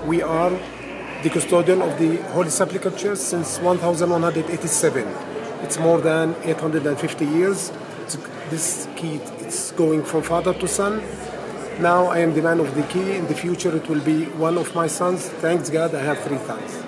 We are the custodian of the Holy Sepulchre Church since 1187. It's more than 850 years. This key, it's going from father to son. Now I am the man of the key. In the future, it will be one of my sons. Thanks God, I have 3 sons.